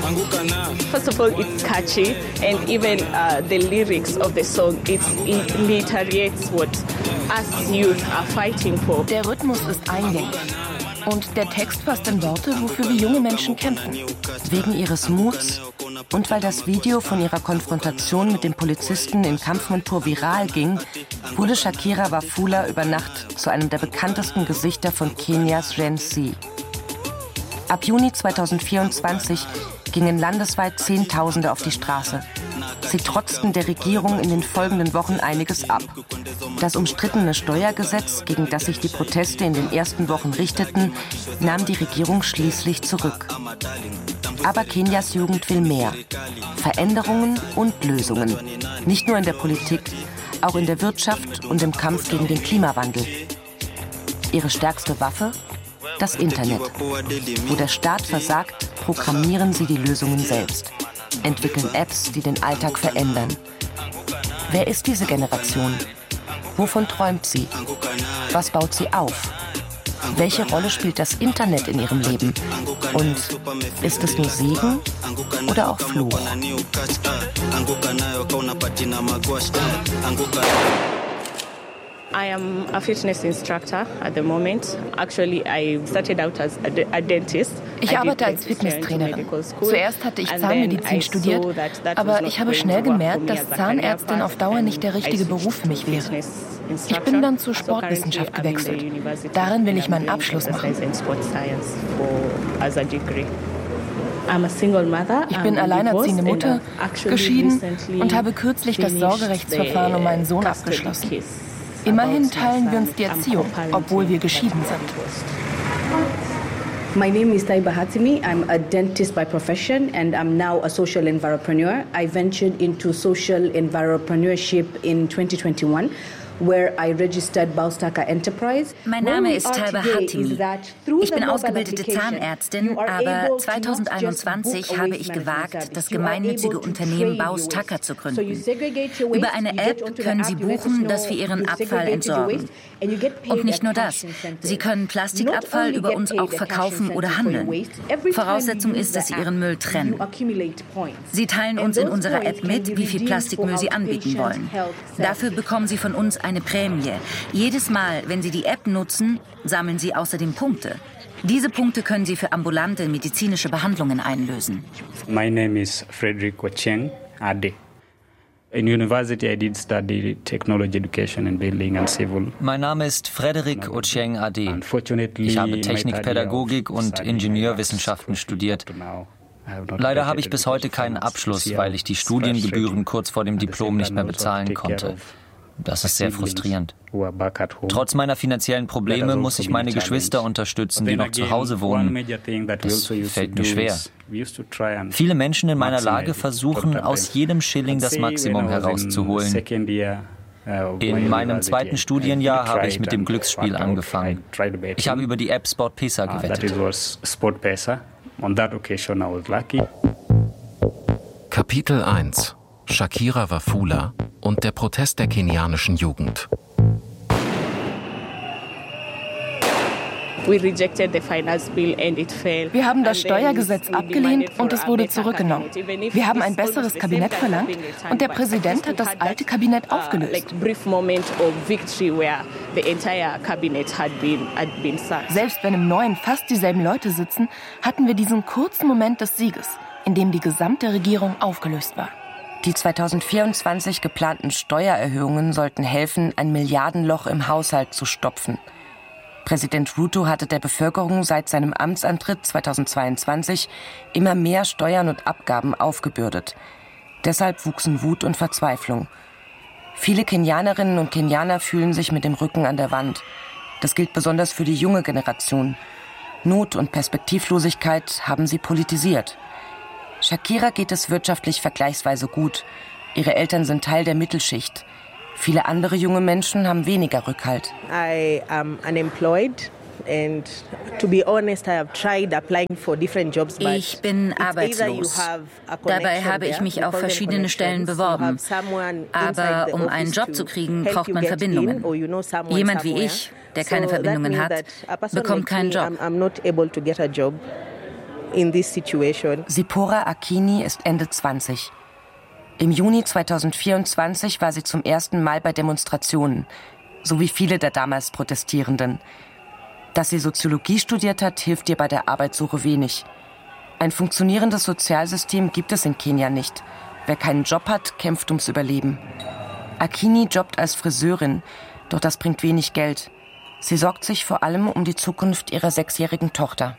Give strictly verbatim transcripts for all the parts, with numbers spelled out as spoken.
First of all, it's catchy, and even uh, the lyrics of the song, it's, it reiterates what us youth are fighting for. Der Rhythmus ist eingängig. Und der Text fasst in Worte, wofür wir junge Menschen kämpfen. Wegen ihres Muts und weil das Video von ihrer Konfrontation mit dem Polizisten in Kampfmontur viral ging, wurde Shakira Wafula über Nacht zu einem der bekanntesten Gesichter von Kenias Gen Z. Ab Juni zweitausendvierundzwanzig gingen landesweit Zehntausende auf die Straße. Sie trotzten der Regierung in den folgenden Wochen einiges ab. Das umstrittene Steuergesetz, gegen das sich die Proteste in den ersten Wochen richteten, nahm die Regierung schließlich zurück. Aber Kenias Jugend will mehr. Veränderungen und Lösungen. Nicht nur in der Politik, auch in der Wirtschaft und im Kampf gegen den Klimawandel. Ihre stärkste Waffe? Das Internet. Wo der Staat versagt, programmieren sie die Lösungen selbst. Entwickeln Apps, die den Alltag verändern. Wer ist diese Generation? Wovon träumt sie? Was baut sie auf? Welche Rolle spielt das Internet in ihrem Leben? Und ist es nur Segen oder auch Fluch? I am a fitness instructor at the moment. Actually, I started out as a dentist. Ich arbeite als Fitnesstrainerin. Zuerst hatte ich Zahnmedizin studiert, aber ich habe schnell gemerkt, dass Zahnärztin auf Dauer nicht der richtige Beruf für mich wäre. Ich bin dann zur Sportwissenschaft gewechselt. Darin will ich meinen Abschluss machen. Ich bin alleinerziehende Mutter, geschieden und habe kürzlich das Sorgerechtsverfahren um meinen Sohn abgeschlossen. Immerhin teilen wir uns die Erziehung, obwohl wir geschieden sind. My name is Taiba Hatimi. I'm a dentist by profession and I'm now a social entrepreneur. I ventured into social entrepreneurship in twenty twenty-one. Where I registered Baustaka Enterprise. Mein Name ist Taiba Hatimi. Ich bin ausgebildete Zahnärztin, aber zweitausendeinundzwanzig habe ich gewagt, das gemeinnützige Unternehmen Baustaka zu gründen. Über eine App können Sie buchen, dass wir Ihren Abfall entsorgen. Und nicht nur das, Sie können Plastikabfall über uns auch verkaufen oder handeln. Voraussetzung ist, dass Sie Ihren Müll trennen. Sie teilen uns in unserer App mit, wie viel Plastikmüll Sie anbieten wollen. Dafür bekommen Sie von uns eine Prämie. Jedes Mal, wenn Sie die App nutzen, sammeln Sie außerdem Punkte. Diese Punkte können Sie für ambulante medizinische Behandlungen einlösen. My name is Frederick Ocheng Ade. In university I did study technology education and building and civil. Mein Name ist Frederick Ocheng Ade. Ich habe Technikpädagogik und Ingenieurwissenschaften studiert. Leider habe ich bis heute keinen Abschluss, weil ich die Studiengebühren kurz vor dem Diplom nicht mehr bezahlen konnte. Das ist sehr frustrierend. Trotz meiner finanziellen Probleme muss ich meine Geschwister unterstützen, die noch zu Hause wohnen. Das fällt mir schwer. Viele Menschen in meiner Lage versuchen, aus jedem Schilling das Maximum herauszuholen. In meinem zweiten Studienjahr habe ich mit dem Glücksspiel angefangen. Ich habe über die App Sportpesa gewettet. Kapitel eins. Shakira Wafula und der Protest der kenianischen Jugend. Wir haben das Steuergesetz abgelehnt und es wurde zurückgenommen. Wir haben ein besseres Kabinett verlangt und der Präsident hat das alte Kabinett aufgelöst. Selbst wenn im neuen fast dieselben Leute sitzen, hatten wir diesen kurzen Moment des Sieges, in dem die gesamte Regierung aufgelöst war. Die zweitausendvierundzwanzig geplanten Steuererhöhungen sollten helfen, ein Milliardenloch im Haushalt zu stopfen. Präsident Ruto hatte der Bevölkerung seit seinem Amtsantritt zweitausendzweiundzwanzig immer mehr Steuern und Abgaben aufgebürdet. Deshalb wuchsen Wut und Verzweiflung. Viele Kenianerinnen und Kenianer fühlen sich mit dem Rücken an der Wand. Das gilt besonders für die junge Generation. Not und Perspektivlosigkeit haben sie politisiert. Shakira geht es wirtschaftlich vergleichsweise gut. Ihre Eltern sind Teil der Mittelschicht. Viele andere junge Menschen haben weniger Rückhalt. I am unemployed. And to be honest, I have tried applying for different jobs. Ich bin arbeitslos. Dabei habe ich mich auf verschiedene Stellen beworben. Aber um einen Job zu kriegen, braucht man Verbindungen. Jemand wie ich, der keine Verbindungen hat, bekommt keinen Job. in this situation. Zipporah Akini ist Ende zwanzig. Im Juni zweitausendvierundzwanzig war sie zum ersten Mal bei Demonstrationen, so wie viele der damals Protestierenden. Dass sie Soziologie studiert hat, hilft ihr bei der Arbeitssuche wenig. Ein funktionierendes Sozialsystem gibt es in Kenia nicht. Wer keinen Job hat, kämpft ums Überleben. Akini jobbt als Friseurin, doch das bringt wenig Geld. Sie sorgt sich vor allem um die Zukunft ihrer sechsjährigen Tochter.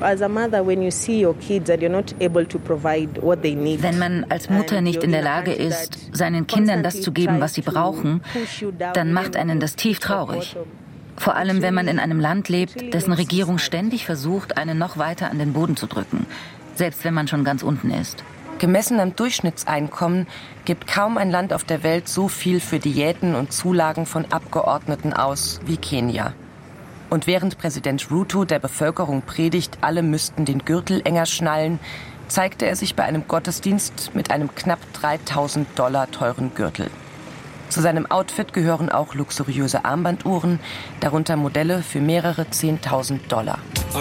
Wenn man als Mutter nicht in der Lage ist, seinen Kindern das zu geben, was sie brauchen, dann macht einen das tief traurig. Vor allem, wenn man in einem Land lebt, dessen Regierung ständig versucht, einen noch weiter an den Boden zu drücken, selbst wenn man schon ganz unten ist. Gemessen am Durchschnittseinkommen gibt kaum ein Land auf der Welt so viel für Diäten und Zulagen von Abgeordneten aus wie Kenia. Und während Präsident Ruto der Bevölkerung predigt, alle müssten den Gürtel enger schnallen, zeigte er sich bei einem Gottesdienst mit einem knapp dreitausend Dollar teuren Gürtel. Zu seinem Outfit gehören auch luxuriöse Armbanduhren, darunter Modelle für mehrere zehntausend Dollar.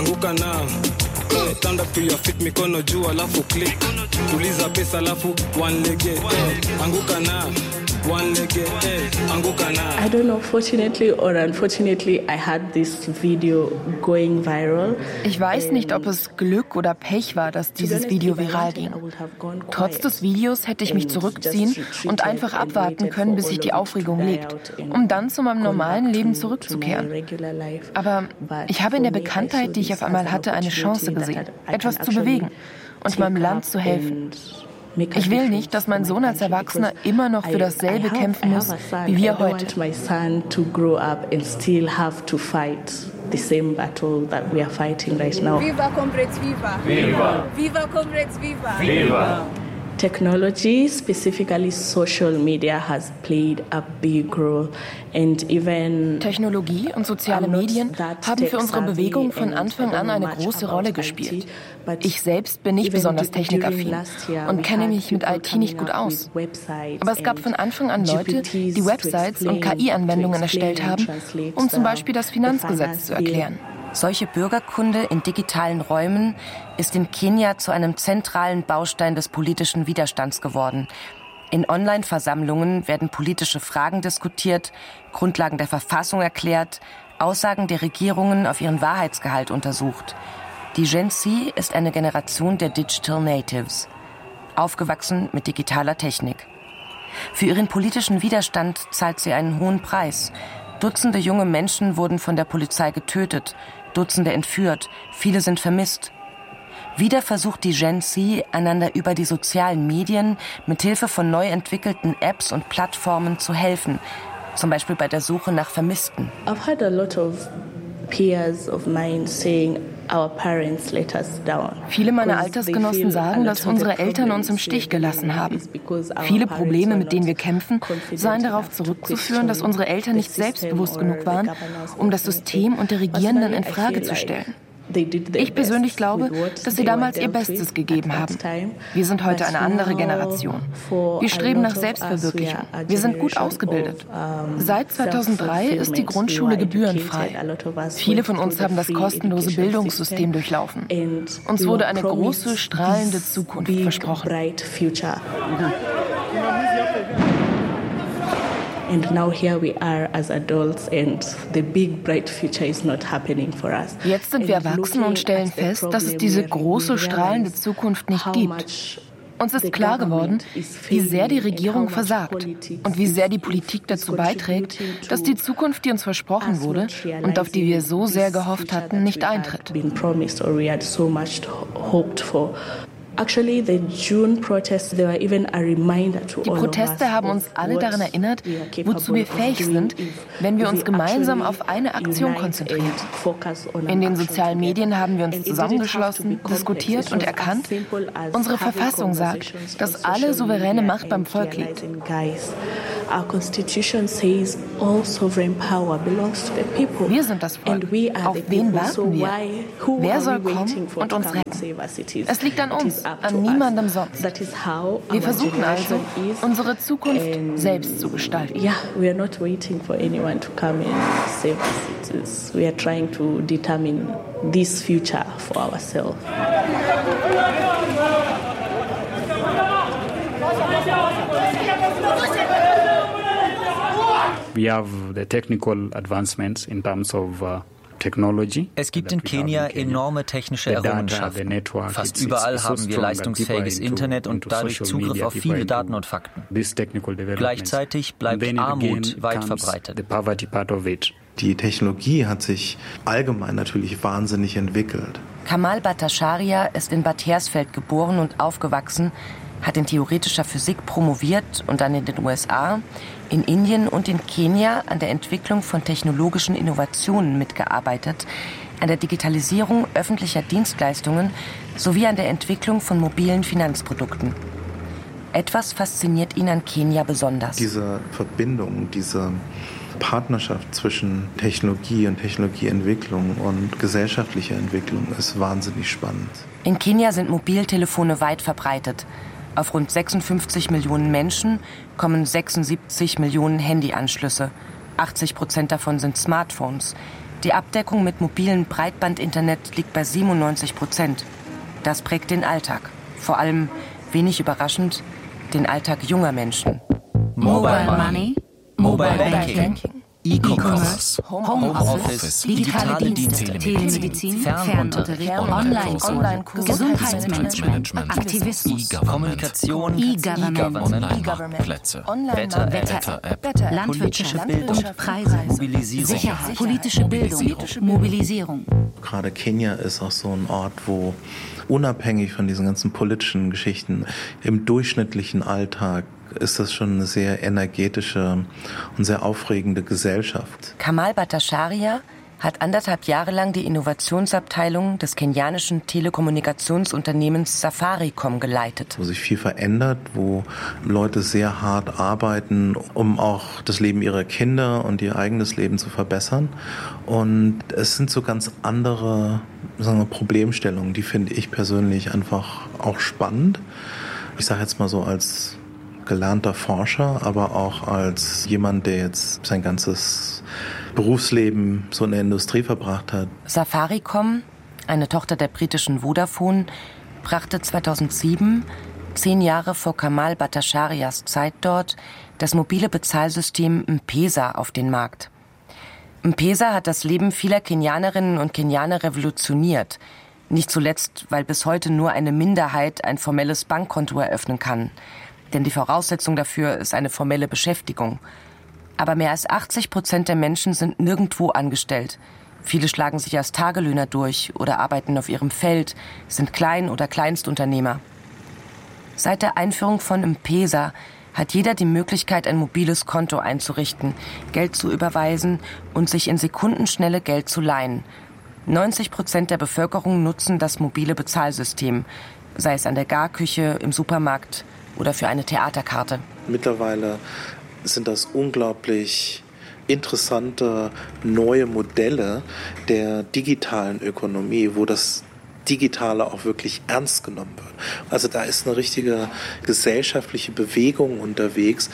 I don't know, fortunately or unfortunately, I had this video going viral. Ich weiß nicht, ob es Glück oder Pech war, dass dieses Video viral ging. Trotz des Videos hätte ich mich zurückziehen und einfach abwarten können, bis sich die Aufregung legt, um dann zu meinem normalen Leben zurückzukehren. Aber ich habe in der Bekanntheit, die ich auf einmal hatte, eine Chance gesehen, etwas zu bewegen und meinem Land zu helfen. Ich will nicht, dass mein Sohn als Erwachsener immer noch für dasselbe kämpfen muss, wie wir heute. Viva Comrades, viva! Viva! Viva Comrades, viva! Viva! Technology, specifically social media, has played a big role. And even Technologie und soziale Medien haben für unsere Bewegung von Anfang an eine große Rolle gespielt. Ich selbst bin nicht besonders technikaffin und kenne mich mit I T nicht gut aus. Aber es gab von Anfang an Leute, die Websites und K I-Anwendungen erstellt haben, um zum Beispiel das Finanzgesetz zu erklären. Solche Bürgerkunde in digitalen Räumen ist in Kenia zu einem zentralen Baustein des politischen Widerstands geworden. In Online-Versammlungen werden politische Fragen diskutiert, Grundlagen der Verfassung erklärt, Aussagen der Regierungen auf ihren Wahrheitsgehalt untersucht. Die Gen Z ist eine Generation der Digital Natives, aufgewachsen mit digitaler Technik. Für ihren politischen Widerstand zahlt sie einen hohen Preis. Dutzende junge Menschen wurden von der Polizei getötet, Dutzende entführt, viele sind vermisst. Wieder versucht die Gen Z, einander über die sozialen Medien mit Hilfe von neu entwickelten Apps und Plattformen zu helfen, zum Beispiel bei der Suche nach Vermissten. I've had a lot of peers of mine saying our parents let us down. Viele meiner Altersgenossen sagen, dass unsere Eltern uns im Stich gelassen haben. Viele Probleme, mit denen wir kämpfen, seien darauf zurückzuführen, dass unsere Eltern nicht selbstbewusst genug waren, um das System und die Regierenden in Frage zu stellen. Ich persönlich glaube, dass sie damals ihr Bestes gegeben haben. Wir sind heute eine andere Generation. Wir streben nach Selbstverwirklichung. Wir sind gut ausgebildet. Seit zweitausenddrei ist die Grundschule gebührenfrei. Viele von uns haben das kostenlose Bildungssystem durchlaufen. Uns wurde eine große, strahlende Zukunft versprochen. And now here we are as adults and the big bright future is not happening for us. Jetzt sind wir erwachsen und stellen fest, dass es diese große, strahlende Zukunft nicht gibt. Uns ist klar geworden, wie sehr die Regierung versagt und wie sehr die Politik dazu beiträgt, dass die Zukunft, die uns versprochen wurde und auf die wir so sehr gehofft hatten, nicht eintritt. Die Proteste haben uns alle daran erinnert, wozu wir fähig sind, wenn wir uns gemeinsam auf eine Aktion konzentrieren. In den sozialen Medien haben wir uns zusammengeschlossen, diskutiert und erkannt, unsere Verfassung sagt, dass alle souveräne Macht beim Volk liegt. Wir sind das Volk. Auf wen warten wir? Wer soll kommen und uns retten? Es liegt an uns, an niemandem sonst. Wir versuchen also, unsere Zukunft selbst zu gestalten. Yeah, we are not waiting for anyone to come and save us. We are trying to determine this future for ourselves. We have the technical advancements in terms of uh, technology. Es gibt in Kenia enorme technische Errungenschaften. Fast überall haben wir leistungsfähiges Internet und dadurch Zugriff auf viele Daten und Fakten. Gleichzeitig bleibt Armut weit verbreitet. Die Technologie hat sich allgemein natürlich wahnsinnig entwickelt. Kamal Bhattacharya ist in Bad Hersfeld geboren und aufgewachsen, hat in theoretischer Physik promoviert und dann in den U S A, in Indien und in Kenia an der Entwicklung von technologischen Innovationen mitgearbeitet, an der Digitalisierung öffentlicher Dienstleistungen sowie an der Entwicklung von mobilen Finanzprodukten. Etwas fasziniert ihn an Kenia besonders. Diese Verbindung, diese Partnerschaft zwischen Technologie und Technologieentwicklung und gesellschaftlicher Entwicklung ist wahnsinnig spannend. In Kenia sind Mobiltelefone weit verbreitet. Auf rund sechsundfünfzig Millionen Menschen kommen sechsundsiebzig Millionen Handyanschlüsse. achtzig Prozent davon sind Smartphones. Die Abdeckung mit mobilem Breitbandinternet liegt bei siebenundneunzig Prozent. Das prägt den Alltag. Vor allem, wenig überraschend, den Alltag junger Menschen. Mobile Money, Mobile Banking, E-Commerce, Homeoffice, digitale Dienste, Telemedizin, Fernunterricht, Online-Kurse, Gesundheitsmanagement, Aktivismus, Kommunikation, E-Government, Plätze, Wetter-App, landwirtschaftliche Bildung, Preise, Mobilisierung, Sicherheit, politische Bildung, Mobilisierung. Gerade Kenia ist auch so ein Ort, wo unabhängig von diesen ganzen politischen Geschichten im durchschnittlichen Alltag ist das schon eine sehr energetische und sehr aufregende Gesellschaft. Kamal Bhattacharya hat anderthalb Jahre lang die Innovationsabteilung des kenianischen Telekommunikationsunternehmens Safaricom geleitet. Wo sich viel verändert, wo Leute sehr hart arbeiten, um auch das Leben ihrer Kinder und ihr eigenes Leben zu verbessern. Und es sind so ganz andere, sagen wir, Problemstellungen, die finde ich persönlich einfach auch spannend. Ich sage jetzt mal so als gelernter Forscher, aber auch als jemand, der jetzt sein ganzes Berufsleben so in der Industrie verbracht hat. Safaricom, eine Tochter der britischen Vodafone, brachte zweitausendsieben, zehn Jahre vor Kamal Bhattacharyas Zeit dort, das mobile Bezahlsystem M-Pesa auf den Markt. M-Pesa hat das Leben vieler Kenianerinnen und Kenianer revolutioniert. Nicht zuletzt, weil bis heute nur eine Minderheit ein formelles Bankkonto eröffnen kann. Denn die Voraussetzung dafür ist eine formelle Beschäftigung. Aber mehr als achtzig Prozent der Menschen sind nirgendwo angestellt. Viele schlagen sich als Tagelöhner durch oder arbeiten auf ihrem Feld, sind Klein- oder Kleinstunternehmer. Seit der Einführung von M-Pesa hat jeder die Möglichkeit, ein mobiles Konto einzurichten, Geld zu überweisen und sich in Sekundenschnelle Geld zu leihen. neunzig Prozent der Bevölkerung nutzen das mobile Bezahlsystem, sei es an der Garküche, im Supermarkt oder für eine Theaterkarte. Mittlerweile sind das unglaublich interessante neue Modelle der digitalen Ökonomie, wo das Digitale auch wirklich ernst genommen wird. Also da ist eine richtige gesellschaftliche Bewegung unterwegs,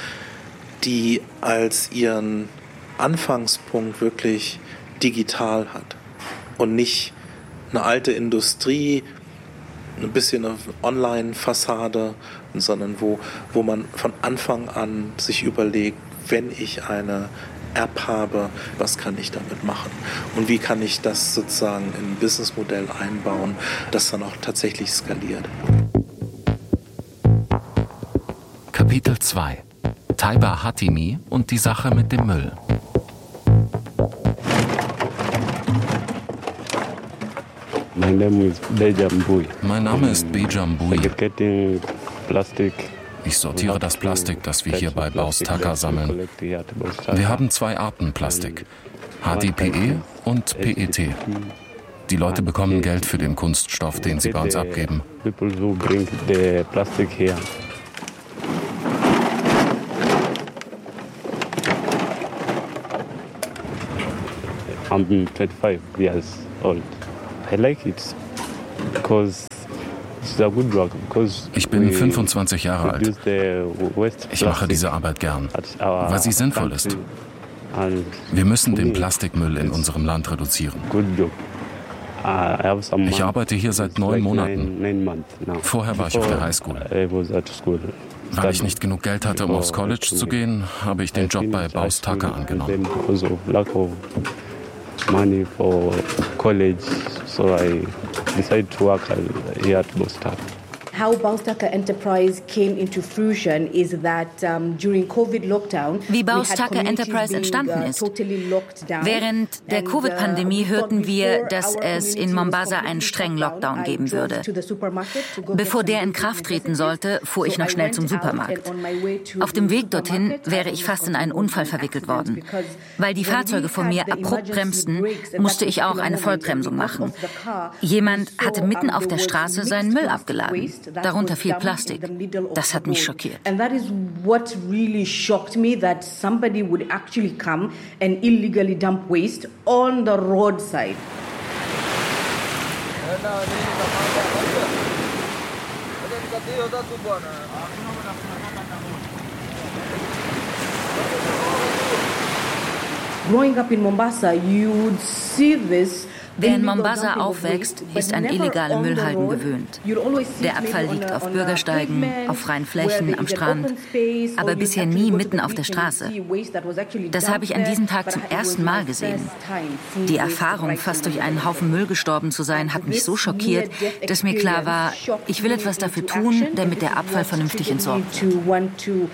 die als ihren Anfangspunkt wirklich digital hat und nicht eine alte Industrie, ein bisschen eine Online-Fassade, sondern wo, wo man von Anfang an sich überlegt, wenn ich eine App habe, was kann ich damit machen? Und wie kann ich das sozusagen in ein Businessmodell einbauen, das dann auch tatsächlich skaliert? Kapitel zwei. Taiba Hatimi und die Sache mit dem Müll. Mein Name ist Bejam Bui. Plastik. Ich sortiere das Plastik, das wir hier bei Baustaka sammeln. Wir haben zwei Arten Plastik, H D P E und P E T. Die Leute bekommen Geld für den Kunststoff, den sie bei uns abgeben. I'm twenty-five years old. I like it because it's a good work. Because ich bin fünfundzwanzig Jahre alt. Ich mache diese Arbeit gern, weil sie sinnvoll ist. Wir müssen den Plastikmüll in unserem Land reduzieren. Ich arbeite hier seit neun Monaten. Vorher war ich auf der Highschool. Weil ich nicht genug Geld hatte, um aufs College zu gehen, habe ich den Job bei Baus Tucker angenommen. Money for college, so I decided to work here at Baus Tucker. How Baus Tucker Enterprise came into fruition is that um, during COVID lockdown, wie Baus Tucker Enterprise entstanden ist. Während der Covid-Pandemie hörten wir, dass es in Mombasa einen strengen Lockdown geben würde. Bevor der in Kraft treten sollte, fuhr ich noch schnell zum Supermarkt. Auf dem Weg dorthin wäre ich fast in einen Unfall verwickelt worden. Weil die Fahrzeuge vor mir abrupt bremsten, musste ich auch eine Vollbremsung machen. Jemand hatte mitten auf der Straße seinen Müll abgeladen. Darunter viel Plastik. Das hat mich schockiert. And that is what really shocked me, that somebody would actually come and illegally dump waste on the roadside. Growing up in Mombasa, you would see this. Wer in Mombasa aufwächst, ist an illegale Müllhalden gewöhnt. Der Abfall liegt auf Bürgersteigen, auf freien Flächen, am Strand, aber bisher nie mitten auf der Straße. Das habe ich an diesem Tag zum ersten Mal gesehen. Die Erfahrung, fast durch einen Haufen Müll gestorben zu sein, hat mich so schockiert, dass mir klar war, ich will etwas dafür tun, damit der Abfall vernünftig entsorgt wird.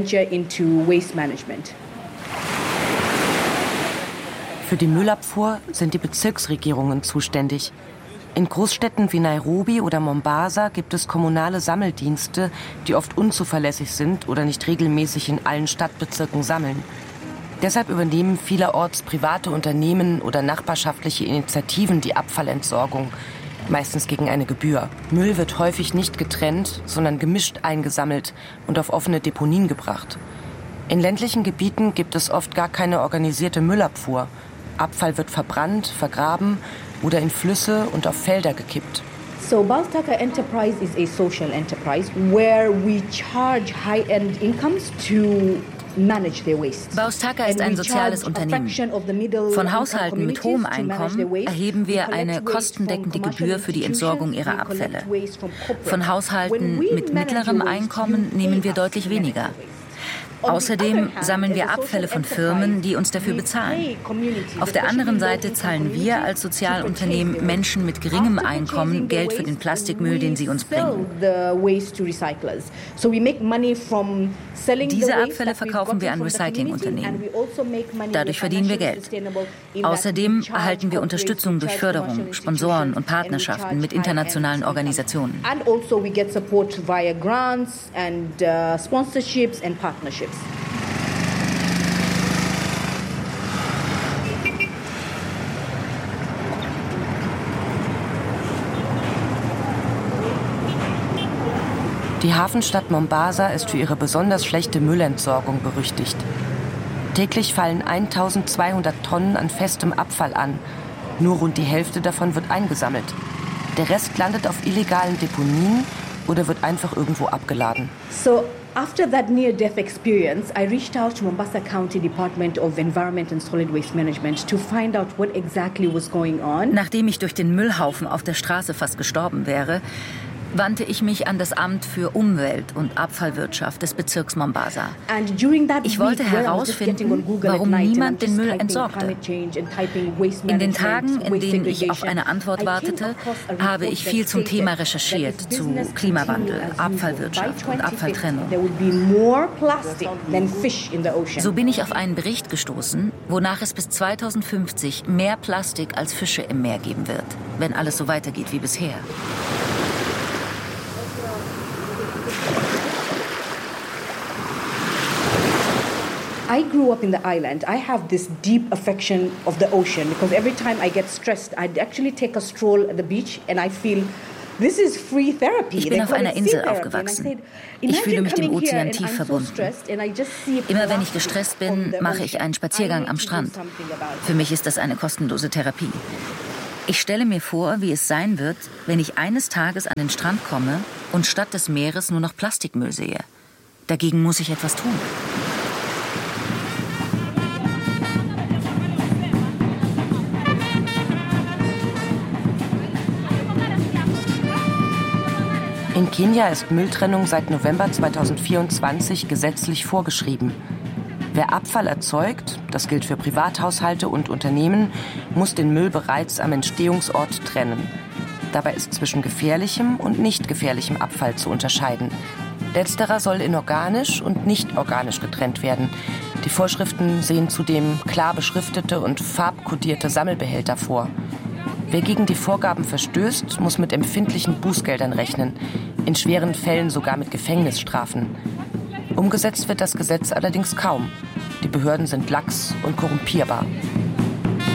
Für die Müllabfuhr sind die Bezirksregierungen zuständig. In Großstädten wie Nairobi oder Mombasa gibt es kommunale Sammeldienste, die oft unzuverlässig sind oder nicht regelmäßig in allen Stadtbezirken sammeln. Deshalb übernehmen vielerorts private Unternehmen oder nachbarschaftliche Initiativen die Abfallentsorgung, meistens gegen eine Gebühr. Müll wird häufig nicht getrennt, sondern gemischt eingesammelt und auf offene Deponien gebracht. In ländlichen Gebieten gibt es oft gar keine organisierte Müllabfuhr. Abfall wird verbrannt, vergraben oder in Flüsse und auf Felder gekippt. So Baus Tucker Enterprise is a social enterprise where we charge high-end incomes to manage their waste. Baus Tucker ist ein soziales Unternehmen. Von Haushalten mit hohem Einkommen erheben wir eine kostendeckende Gebühr für die Entsorgung ihrer Abfälle. Von Haushalten mit mittlerem Einkommen nehmen wir deutlich weniger. Außerdem sammeln wir Abfälle von Firmen, die uns dafür bezahlen. Auf der anderen Seite zahlen wir als Sozialunternehmen Menschen mit geringem Einkommen Geld für den Plastikmüll, den sie uns bringen. Diese Abfälle verkaufen wir an Recyclingunternehmen. Dadurch verdienen wir Geld. Außerdem erhalten wir Unterstützung durch Förderung, Sponsoren und Partnerschaften mit internationalen Organisationen. And also we get support via grants and uh, sponsorships and partnerships. Die Hafenstadt Mombasa ist für ihre besonders schlechte Müllentsorgung berüchtigt. Täglich fallen eintausendzweihundert Tonnen an festem Abfall an. Nur rund die Hälfte davon wird eingesammelt. Der Rest landet auf illegalen Deponien oder wird einfach irgendwo abgeladen. So after that near-death experience, I reached out to Mombasa County Department of Environment and Solid Waste Management to find out what exactly was going on. Nachdem ich durch den Müllhaufen auf der Straße fast gestorben wäre, wandte ich mich an das Amt für Umwelt und Abfallwirtschaft des Bezirks Mombasa. Ich wollte herausfinden, warum niemand den Müll entsorgte. In den Tagen, in denen ich auf eine Antwort wartete, habe ich viel zum Thema recherchiert, zu Klimawandel, Abfallwirtschaft und Abfalltrennung. So bin ich auf einen Bericht gestoßen, wonach es bis zweitausendfünfzig mehr Plastik als Fische im Meer geben wird, wenn alles so weitergeht wie bisher. I grew up in the island. I have this deep affection of the ocean because every time I get stressed, I'd actually take a stroll at the beach and I feel this is free therapy. Ich bin auf einer Insel aufgewachsen. Ich fühle mich dem Ozean tief verbunden. Immer wenn ich gestresst bin, mache ich einen Spaziergang am Strand. Für mich ist das eine kostenlose Therapie. Ich stelle mir vor, wie es sein wird, wenn ich eines Tages an den Strand komme und statt des Meeres nur noch Plastikmüll sehe. Dagegen muss ich etwas tun. In Kenia ist Mülltrennung seit November zweitausendvierundzwanzig gesetzlich vorgeschrieben. Wer Abfall erzeugt, das gilt für Privathaushalte und Unternehmen, muss den Müll bereits am Entstehungsort trennen. Dabei ist zwischen gefährlichem und nicht gefährlichem Abfall zu unterscheiden. Letzterer soll in organisch und nicht organisch getrennt werden. Die Vorschriften sehen zudem klar beschriftete und farbkodierte Sammelbehälter vor. Wer gegen die Vorgaben verstößt, muss mit empfindlichen Bußgeldern rechnen, in schweren Fällen sogar mit Gefängnisstrafen. Umgesetzt wird das Gesetz allerdings kaum. Die Behörden sind lax und korrumpierbar.